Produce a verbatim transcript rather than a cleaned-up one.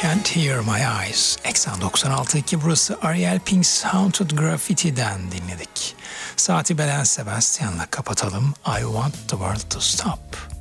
Can't Hear My Eyes. Eksen doksan altı nokta iki burası Ariel Pink's Haunted Graffiti'den dinledik. Saati Belen Sebastian'la kapatalım. I Want The World To Stop.